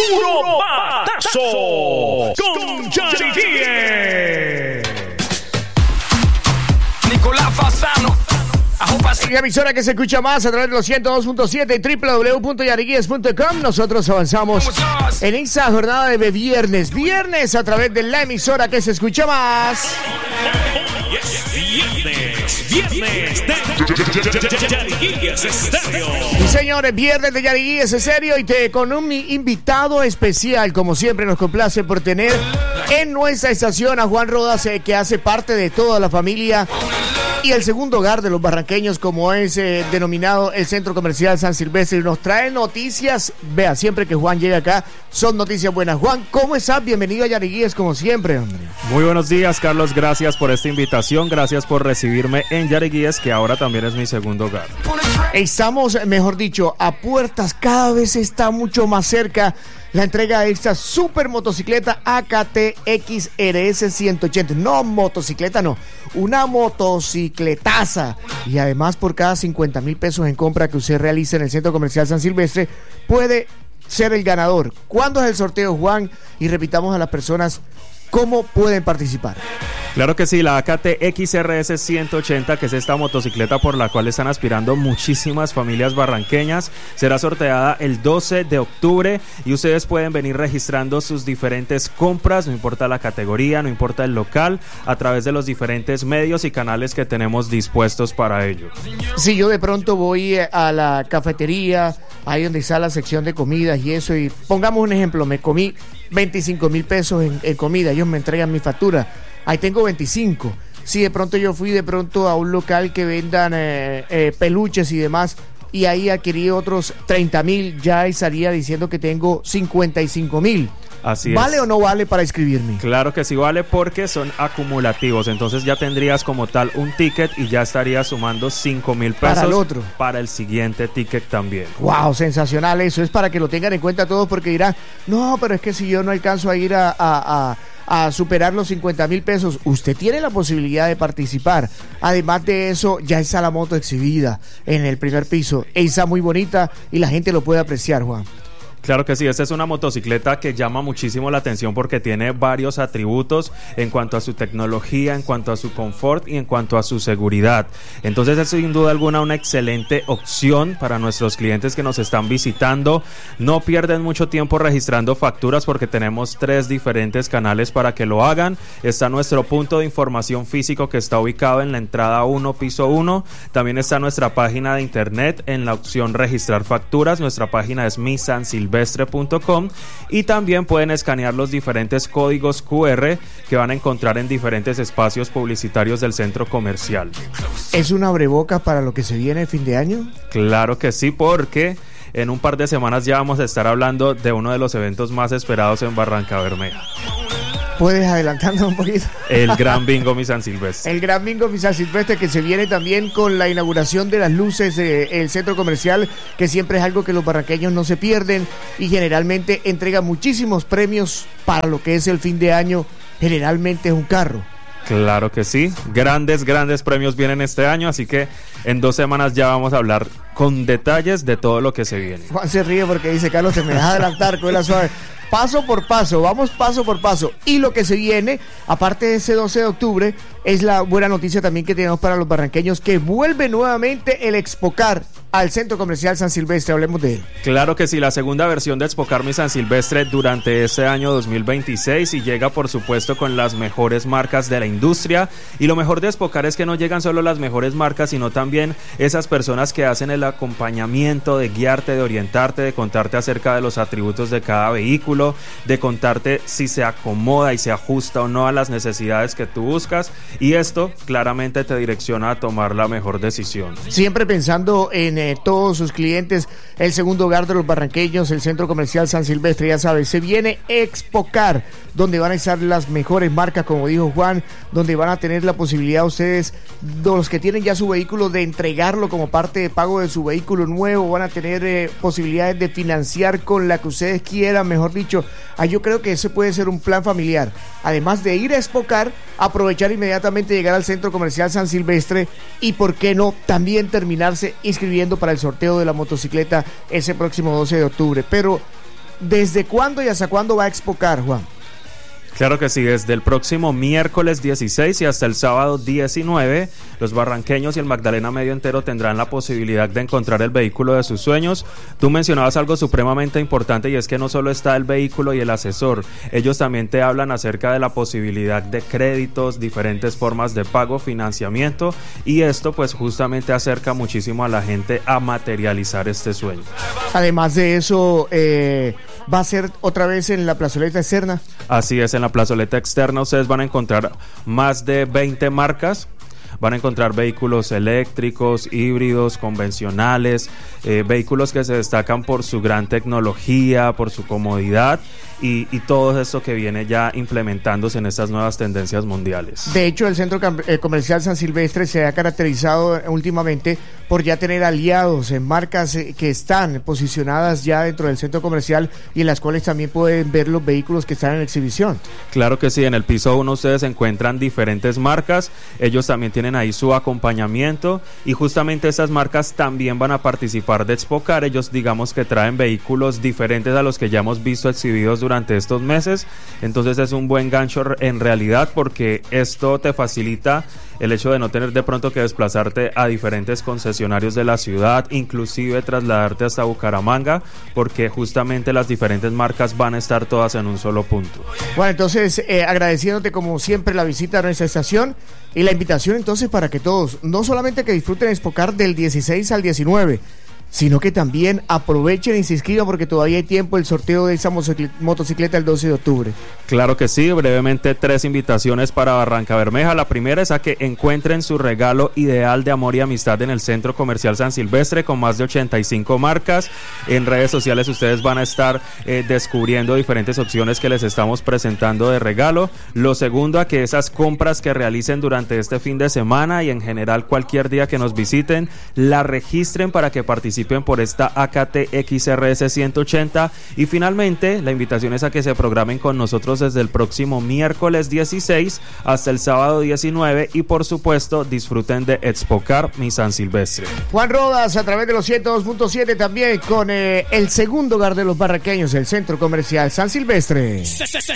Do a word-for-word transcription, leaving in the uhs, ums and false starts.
Puro Batazo con Yari Guíez. Nicolás Fasano. La emisora que se escucha más a través de los ciento dos punto siete y doble u doble u doble u punto yariguíes punto com. Nosotros avanzamos en esta jornada de viernes. Viernes a través de la emisora que se escucha más. Viernes, viernes de Yari Guíez Estéreo. Sí, señores, viernes de Yari Guíez Estéreo y te, con un invitado especial, como siempre nos complace por tener en nuestra estación a Juan Rodas, eh, que hace parte de toda la familia y el segundo hogar de los barranqueños, como es eh, denominado el Centro Comercial San Silvestre, y nos trae noticias. Vea, siempre que Juan llega acá son noticias buenas. Juan, ¿cómo estás? Bienvenido a Yari Guíez, como siempre, hombre. Muy buenos días, Carlos, gracias por esta invitación, gracias por recibirme en Yari Guíez, que ahora también es mi segundo hogar. Estamos, mejor dicho, a puertas, cada vez está mucho más cerca la entrega de esta super motocicleta A K T X R S ciento ochenta. No, motocicleta no, una motocicletaza. Y además, por cada cincuenta mil pesos en compra que usted realice en el Centro Comercial San Silvestre, puede ser el ganador. ¿Cuándo es el sorteo, Juan? Y repitamos a las personas cómo pueden participar. Claro que sí, la A K T X R S ciento ochenta, que es esta motocicleta por la cual están aspirando muchísimas familias barranqueñas, será sorteada el doce de octubre y ustedes pueden venir registrando sus diferentes compras, no importa la categoría, no importa el local, a través de los diferentes medios y canales que tenemos dispuestos para ello. Si yo de pronto voy a la cafetería, ahí donde está la sección de comidas y eso, y pongamos un ejemplo, me comí veinticinco mil pesos en, en comida, ellos me entregan mi factura, ahí tengo veinticinco. Si de pronto yo fui de pronto a un local que vendan eh, eh, peluches y demás, y ahí adquirí otros treinta mil, ya estaría diciendo que tengo cincuenta y cinco mil. Así ¿Vale es. o no vale para inscribirme? Claro que sí vale, porque son acumulativos, entonces ya tendrías como tal un ticket y ya estarías sumando cinco mil pesos para el otro, para el siguiente ticket también. Wow, sensacional, eso es para que lo tengan en cuenta todos, porque dirán, no, pero es que si yo no alcanzo a ir a, a, a, a superar los cincuenta mil pesos, usted tiene la posibilidad de participar. Además de eso, ya está la moto exhibida en el primer piso, está muy bonita y la gente lo puede apreciar, Juan. Claro que sí, esta es una motocicleta que llama muchísimo la atención porque tiene varios atributos en cuanto a su tecnología, en cuanto a su confort y en cuanto a su seguridad. Entonces es sin duda alguna una excelente opción para nuestros clientes que nos están visitando. No pierden mucho tiempo registrando facturas porque tenemos tres diferentes canales para que lo hagan. Está nuestro punto de información físico que está ubicado en la entrada uno, piso uno. También está nuestra página de internet en la opción registrar facturas. Nuestra página es mi san silvestre punto com y también pueden escanear los diferentes códigos cu erre que van a encontrar en diferentes espacios publicitarios del centro comercial. ¿Es un abrebocas para lo que se viene el fin de año? Claro que sí, porque en un par de semanas ya vamos a estar hablando de uno de los eventos más esperados en Barrancabermeja. ¿Puedes adelantarnos un poquito? El Gran Bingo Mi San Silvestre. El Gran Bingo Mi San Silvestre, que se viene también con la inauguración de las luces del eh, centro comercial, que siempre es algo que los barranqueños no se pierden y generalmente entrega muchísimos premios para lo que es el fin de año. Generalmente es un carro. Claro que sí, grandes, grandes premios vienen este año, así que en dos semanas ya vamos a hablar con detalles de todo lo que se viene. Juan se ríe porque dice, Carlos, te me dejas adelantar, la suave. Paso por paso, vamos paso por paso. Y lo que se viene, aparte de ese doce de octubre, es la buena noticia también que tenemos para los barranqueños, que vuelve nuevamente el Expocar al Centro Comercial San Silvestre. Hablemos de él. Claro que sí, la segunda versión de Expocar Mi San Silvestre durante este año dos mil veintiséis, y llega por supuesto con las mejores marcas de la industria. Y lo mejor de Expocar es que no llegan solo las mejores marcas, sino también esas personas que hacen el acompañamiento de guiarte, de orientarte, de contarte acerca de los atributos de cada vehículo, de contarte si se acomoda y se ajusta o no a las necesidades que tú buscas, y esto claramente te direcciona a tomar la mejor decisión. Siempre pensando en eh, todos sus clientes, el segundo hogar de los barranqueños, el Centro Comercial San Silvestre, ya sabes, se viene Expocar, donde van a estar las mejores marcas, como dijo Juan, donde van a tener la posibilidad ustedes, los que tienen ya su vehículo, de entregarlo como parte de pago de su vehículo nuevo, van a tener eh, posibilidades de financiar con la que ustedes quieran, mejor dicho. Ah, yo creo que ese puede ser un plan familiar. Además de ir a Expocar, aprovechar inmediatamente llegar al Centro Comercial San Silvestre y, por qué no, también terminarse inscribiendo para el sorteo de la motocicleta ese próximo doce de octubre. Pero ¿Desde cuándo y hasta cuándo va a Expocar, Juan? Claro que sí, desde el próximo miércoles dieciséis y hasta el sábado diecinueve, los barranqueños y el Magdalena Medio entero tendrán la posibilidad de encontrar el vehículo de sus sueños. Tú mencionabas algo supremamente importante y es que no solo está el vehículo y el asesor, ellos también te hablan acerca de la posibilidad de créditos, diferentes formas de pago, financiamiento, y esto pues justamente acerca muchísimo a la gente a materializar este sueño. Además de eso, eh, ¿va a ser otra vez en la plazoleta externa? Así es, en la plazoleta externa ustedes van a encontrar más de veinte marcas. Van a encontrar vehículos eléctricos, híbridos, convencionales, eh, vehículos que se destacan por su gran tecnología, por su comodidad y, y todo esto que viene ya implementándose en estas nuevas tendencias mundiales. De hecho, el Centro Comercial San Silvestre se ha caracterizado últimamente por ya tener aliados en marcas que están posicionadas ya dentro del centro comercial y en las cuales también pueden ver los vehículos que están en exhibición. Claro que sí, en el piso uno ustedes encuentran diferentes marcas, ellos también tienen ahí su acompañamiento y justamente estas marcas también van a participar de Expocar. Ellos digamos que traen vehículos diferentes a los que ya hemos visto exhibidos durante estos meses, entonces es un buen gancho en realidad porque esto te facilita el hecho de no tener de pronto que desplazarte a diferentes concesionarios de la ciudad, inclusive trasladarte hasta Bucaramanga, porque justamente las diferentes marcas van a estar todas en un solo punto. Bueno, entonces eh, agradeciéndote como siempre la visita a nuestra estación y la invitación entonces para que todos, no solamente que disfruten Expocar del dieciséis al diecinueve, sino que también aprovechen y se inscriban porque todavía hay tiempo el sorteo de esa motocicleta el doce de octubre. Claro que sí, brevemente tres invitaciones para Barrancabermeja. La primera es a que encuentren su regalo ideal de amor y amistad en el Centro Comercial San Silvestre con más de ochenta y cinco marcas. En redes sociales ustedes van a estar eh, descubriendo diferentes opciones que les estamos presentando de regalo. Lo segundo, a que esas compras que realicen durante este fin de semana y en general cualquier día que nos visiten, la registren para que participen por esta A K T X R S ciento ochenta. Y finalmente la invitación es a que se programen con nosotros desde el próximo miércoles dieciséis hasta el sábado diecinueve y por supuesto disfruten de Expocar mi San Silvestre. Juan Rodas a través de los ciento dos punto siete también con eh, el segundo hogar de los barranqueños, el Centro Comercial San Silvestre.